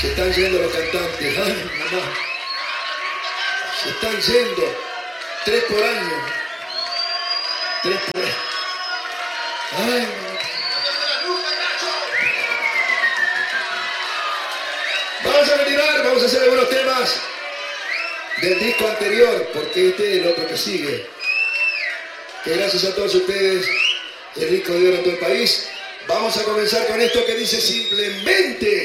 Se están yendo los cantantes. Ay, mamá. Se están yendo. 3 por año. 3 por año. Ay, mamá. Vamos a retirar, vamos a hacer algunos temas del disco anterior, porque este es el otro que sigue. Que gracias a todos ustedes, el disco de oro en todo el país. Vamos a comenzar con esto que dice simplemente.